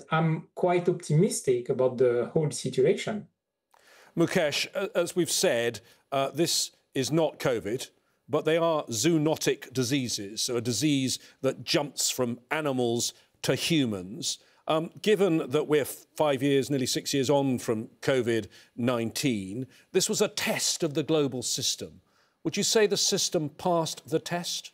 I'm quite optimistic about the whole situation. Mukesh, as we've said, this is not COVID, but they are zoonotic diseases, so a disease that jumps from animals to humans. Given that we're 5 years, nearly 6 years on from COVID-19, this was a test of the global system. Would you say the system passed the test?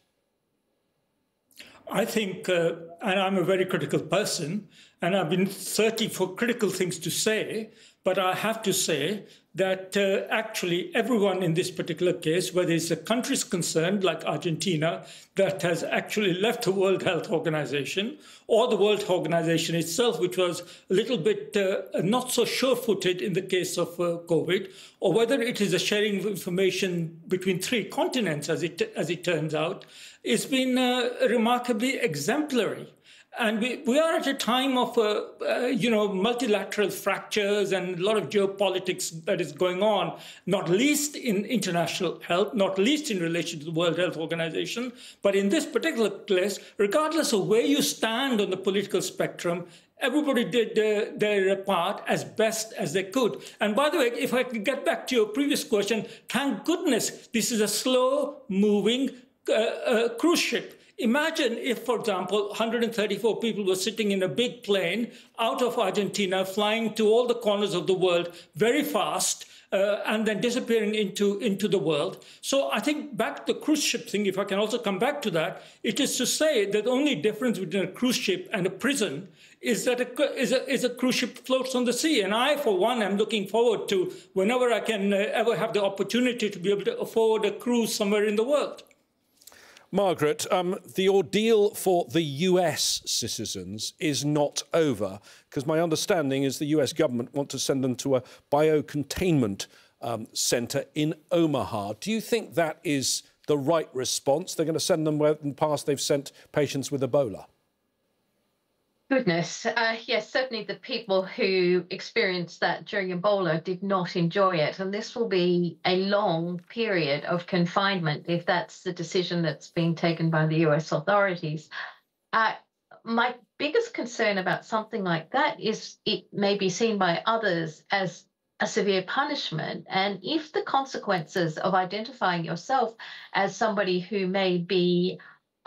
I think, and I'm a very critical person, and I've been searching for critical things to say, but I have to say that actually everyone in this particular case, whether it's a country concerned like Argentina that has actually left the World Health Organization, or the World Health Organization itself, which was a little bit not so sure-footed in the case of COVID, or whether it is a sharing of information between 3 continents, as it turns out, it's been remarkably exemplary. And we are at a time of, multilateral fractures and a lot of geopolitics that is going on, not least in international health, not least in relation to the World Health Organization. But in this particular case, regardless of where you stand on the political spectrum, everybody did their part as best as they could. And by the way, if I could get back to your previous question, thank goodness this is a slow-moving cruise ship. Imagine if, for example, 134 people were sitting in a big plane out of Argentina, flying to all the corners of the world very fast, and then disappearing into the world. So I think back to the cruise ship thing, if I can also come back to that, it is to say that the only difference between a cruise ship and a prison is that a cruise ship floats on the sea. And I, for one, am looking forward to whenever I can ever have the opportunity to be able to afford a cruise somewhere in the world. Margaret, the ordeal for the US citizens is not over, because my understanding is the US government want to send them to a biocontainment centre in Omaha. Do you think that is the right response? They're going to send them where in the past they've sent patients with Ebola? Goodness, yes, certainly the people who experienced that during Ebola did not enjoy it. And this will be a long period of confinement if that's the decision that's being taken by the US authorities. My biggest concern about something like that is it may be seen by others as a severe punishment. And if the consequences of identifying yourself as somebody who may be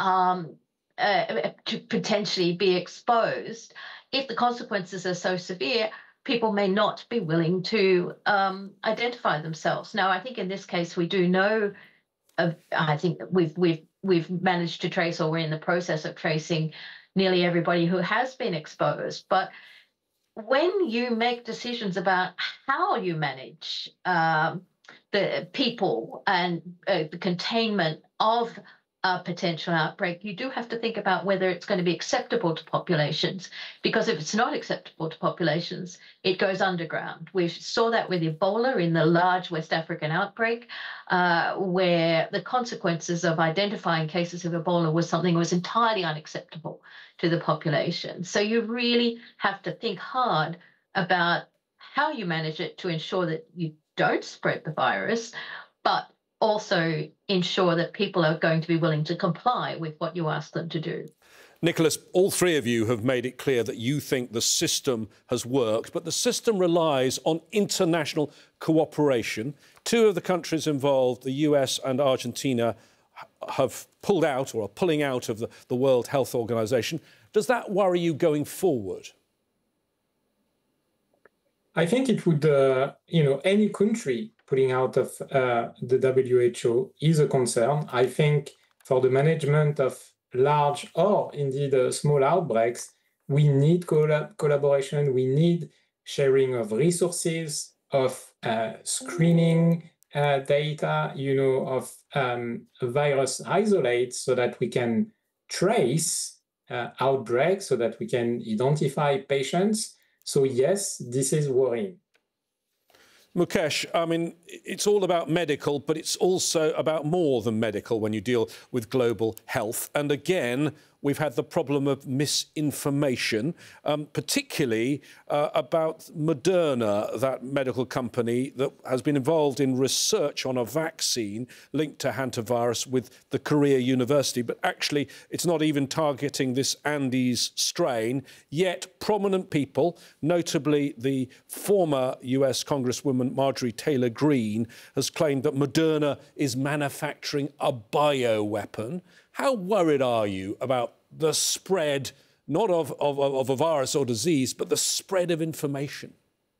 to potentially be exposed, if the consequences are so severe, people may not be willing to identify themselves. Now, I think in this case we do know. I think that we've managed to trace, or we're in the process of tracing, nearly everybody who has been exposed. But when you make decisions about how you manage the people and the containment of a potential outbreak, you do have to think about whether it's going to be acceptable to populations, because if it's not acceptable to populations, it goes underground. We saw that with Ebola in the large West African outbreak, where the consequences of identifying cases of Ebola was something that was entirely unacceptable to the population. So you really have to think hard about how you manage it to ensure that you don't spread the virus, but also ensure that people are going to be willing to comply with what you ask them to do. Nicholas, all 3 of you have made it clear that you think the system has worked, but the system relies on international cooperation. 2 of the countries involved, the US and Argentina, have pulled out or are pulling out of the World Health Organization. Does that worry you going forward? I think it would, any country pulling out of the WHO is a concern. I think for the management of large or indeed small outbreaks, we need collaboration, we need sharing of resources, of screening data, of virus isolates, so that we can trace outbreaks, so that we can identify patients. So yes, this is worrying. Mukesh, I mean, it's all about medical, but it's also about more than medical when you deal with global health. And again, we've had the problem of misinformation, particularly about Moderna, that medical company that has been involved in research on a vaccine linked to hantavirus with the Korea University. But actually, it's not even targeting this Andes strain. Yet prominent people, notably the former US Congresswoman Marjorie Taylor Greene, has claimed that Moderna is manufacturing a bioweapon. How worried are you about the spread, not of a virus or disease, but the spread of information?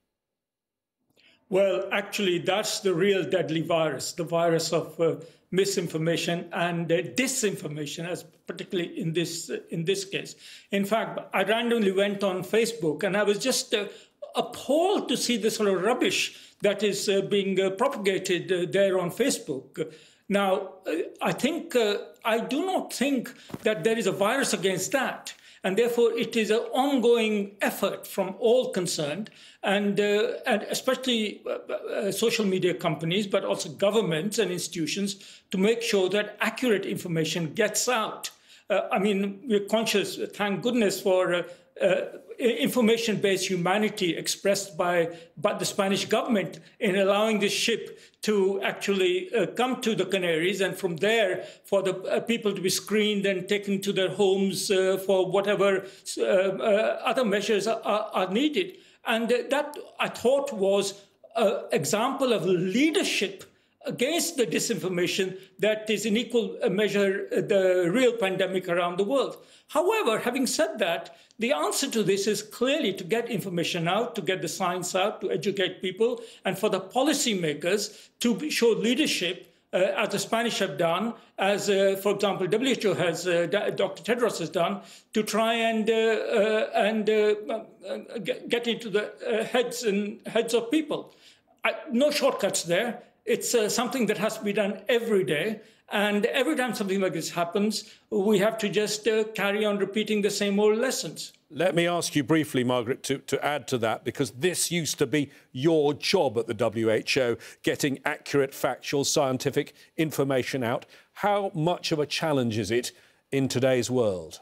Well, actually, that's the real deadly virus, the virus of misinformation and disinformation, as particularly in this case. In fact, I randomly went on Facebook and I was just appalled to see the sort of rubbish that is being propagated there on Facebook. Now, I do not think that there is a virus against that. And therefore, it is an ongoing effort from all concerned, and especially social media companies, but also governments and institutions, to make sure that accurate information gets out. I mean, we're conscious, thank goodness, for information-based humanity expressed by the Spanish government in allowing this ship to actually come to the Canaries, and from there for the people to be screened and taken to their homes for whatever other measures are needed. And that, I thought, was an example of leadership against the disinformation that is in equal measure the real pandemic around the world. However, having said that, the answer to this is clearly to get information out, to get the science out, to educate people, and for the policymakers to show leadership, as the Spanish have done, as, for example, WHO has, Dr. Tedros has done, to try and get into the heads of people. No shortcuts there. It's something that has to be done every day. And every time something like this happens, we have to just carry on repeating the same old lessons. Let me ask you briefly, Margaret, to add to that, because this used to be your job at the WHO, getting accurate, factual, scientific information out. How much of a challenge is it in today's world?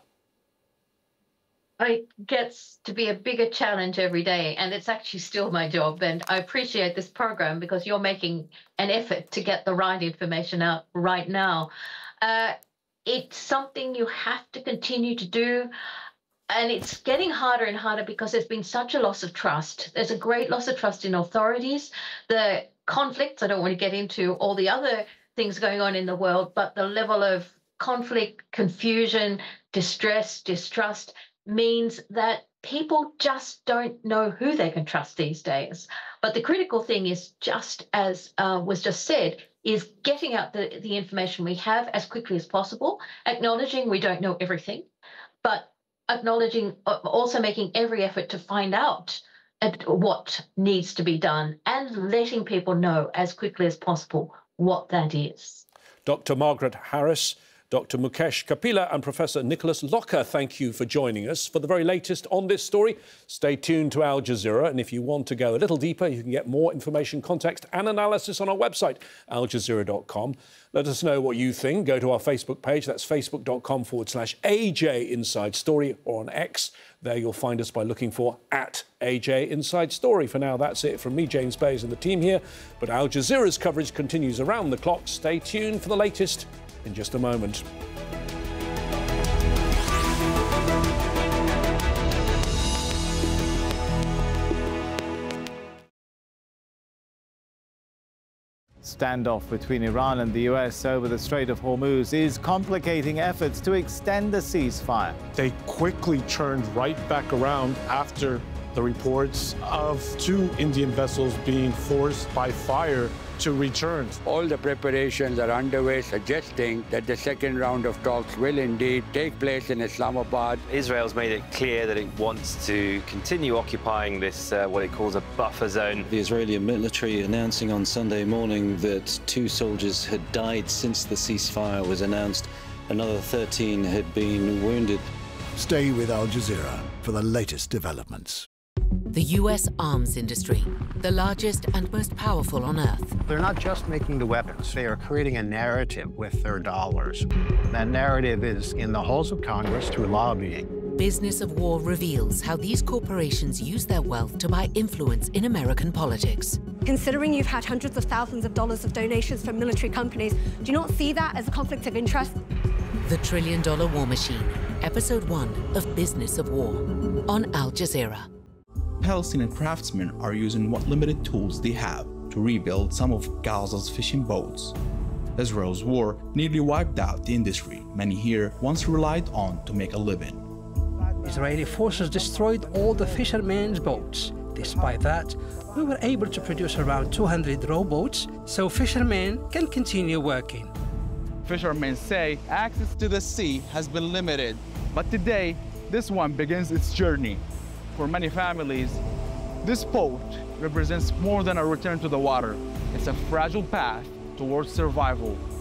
It gets to be a bigger challenge every day, and it's actually still my job. And I appreciate this program because you're making an effort to get the right information out right now. It's something you have to continue to do, and it's getting harder and harder because there's been such a loss of trust. There's a great loss of trust in authorities. The conflicts, I don't want to get into all the other things going on in the world, but the level of conflict, confusion, distress, distrust means that people just don't know who they can trust these days. But the critical thing is, just as was just said, is getting out the information we have as quickly as possible, acknowledging we don't know everything, but acknowledging, also making every effort to find out what needs to be done and letting people know as quickly as possible what that is. Dr. Margaret Harris, Dr. Mukesh Kapila and Professor Nicholas Locker, thank you for joining us. For the very latest on this story, stay tuned to Al Jazeera. And if you want to go a little deeper, you can get more information, context and analysis on our website, aljazeera.com. Let us know what you think. Go to our Facebook page. That's facebook.com/AJ Inside Story, or on X. There you'll find us by looking for @AJ Inside Story. For now, that's it from me, James Bays, and the team here. But Al Jazeera's coverage continues around the clock. Stay tuned for the latest in just a moment. Standoff between Iran and the US over the Strait of Hormuz is complicating efforts to extend the ceasefire. They quickly turned right back around after the reports of 2 Indian vessels being forced by fire to return. All the preparations are underway, suggesting that the second round of talks will indeed take place in Islamabad. Israel's made it clear that it wants to continue occupying this, what it calls a buffer zone. The Israeli military announcing on Sunday morning that 2 soldiers had died since the ceasefire was announced. Another 13 had been wounded. Stay with Al Jazeera for the latest developments. The US arms industry, the largest and most powerful on Earth. They're not just making the weapons, they are creating a narrative with their dollars. That narrative is in the halls of Congress through lobbying. Business of War reveals how these corporations use their wealth to buy influence in American politics. Considering you've had hundreds of thousands of dollars of donations from military companies, do you not see that as a conflict of interest? The $1 Trillion War Machine, Episode 1 of Business of War, on Al Jazeera. Palestinian craftsmen are using what limited tools they have to rebuild some of Gaza's fishing boats. Israel's war nearly wiped out the industry many here once relied on to make a living. Israeli forces destroyed all the fishermen's boats. Despite that, we were able to produce around 200 rowboats so fishermen can continue working. Fishermen say access to the sea has been limited, but today, this one begins its journey. For many families, this boat represents more than a return to the water. It's a fragile path towards survival.